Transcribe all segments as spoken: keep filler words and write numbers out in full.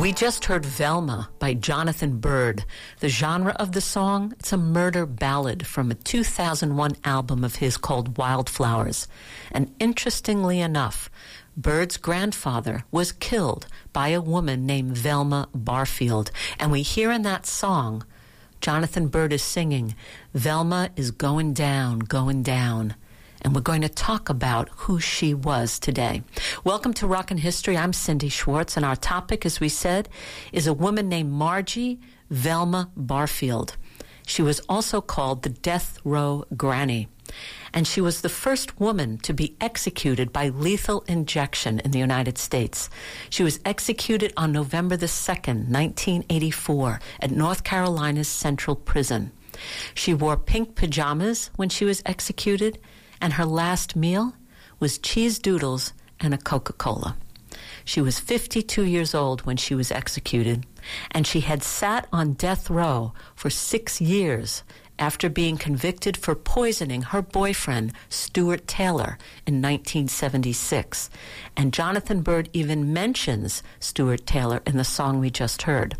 We just heard Velma by Jonathan Byrd. The genre of the song, it's a murder ballad from a two thousand one album of his called Wildflowers. And interestingly enough, Byrd's grandfather was killed by a woman named Velma Barfield. And we hear in that song, Jonathan Byrd is singing, Velma is going down, going down. And we're going to talk about who she was today. Welcome to Rockin' History. I'm Cindy Schwartz, and our topic, as we said, is a woman named Margie Velma Barfield. She was also called the Death Row Granny, and she was the first woman to be executed by lethal injection in the United States. She was executed on November the second, nineteen eighty-four, at North Carolina's Central Prison. She wore pink pajamas when she was executed, and her last meal was cheese doodles and a Coca-Cola. She was fifty-two years old when she was executed, and she had sat on death row for six years after being convicted for poisoning her boyfriend, Stuart Taylor, in nineteen seventy-six. And Jonathan Byrd even mentions Stuart Taylor in the song we just heard.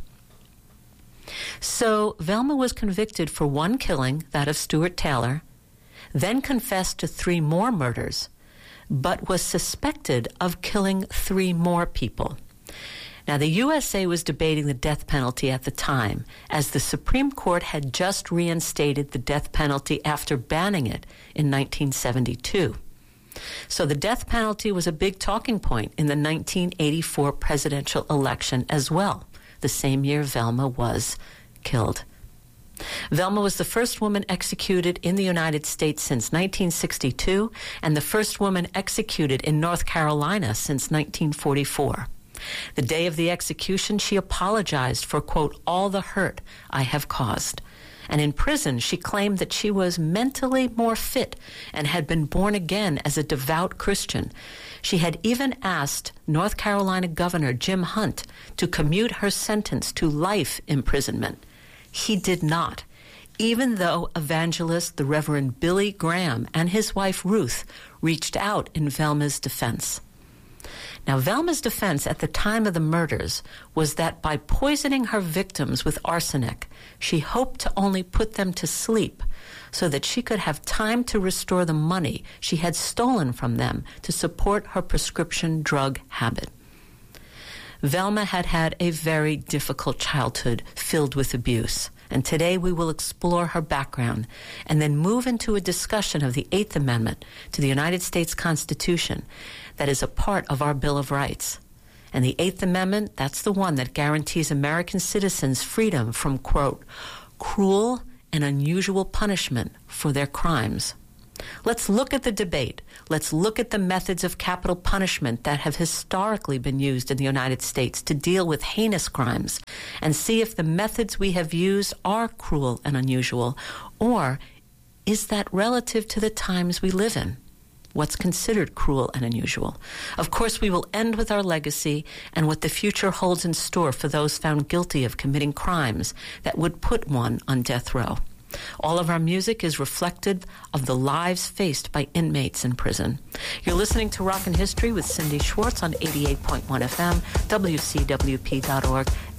So Velma was convicted for one killing, that of Stuart Taylor, then confessed to three more murders, but was suspected of killing three more people. Now, the U S A was debating the death penalty at the time, as the Supreme Court had just reinstated the death penalty after banning it in nineteen seventy-two. So the death penalty was a big talking point in the nineteen eighty-four presidential election as well, the same year Velma was killed. Velma was the first woman executed in the United States since nineteen sixty-two and the first woman executed in North Carolina since nineteen forty-four. The day of the execution, she apologized for, quote, all the hurt I have caused. And in prison, she claimed that she was mentally more fit and had been born again as a devout Christian. She had even asked North Carolina Governor Jim Hunt to commute her sentence to life imprisonment. He did not, even though evangelist the Reverend Billy Graham and his wife Ruth reached out in Velma's defense. Now, Velma's defense at the time of the murders was that by poisoning her victims with arsenic, she hoped to only put them to sleep so that she could have time to restore the money she had stolen from them to support her prescription drug habit. Velma had had a very difficult childhood filled with abuse, and today we will explore her background and then move into a discussion of the Eighth Amendment to the United States Constitution that is a part of our Bill of Rights. And the Eighth Amendment, that's the one that guarantees American citizens freedom from, quote, cruel and unusual punishment for their crimes. Let's look at the debate. Let's look at the methods of capital punishment that have historically been used in the United States to deal with heinous crimes and see if the methods we have used are cruel and unusual, or is that relative to the times we live in? What's considered cruel and unusual? Of course, we will end with our legacy and what the future holds in store for those found guilty of committing crimes that would put one on death row. All of our music is reflective of the lives faced by inmates in prison. You're listening to Rockin' History with Cindy Schwartz on eighty-eight point one F M, W C W P dot org.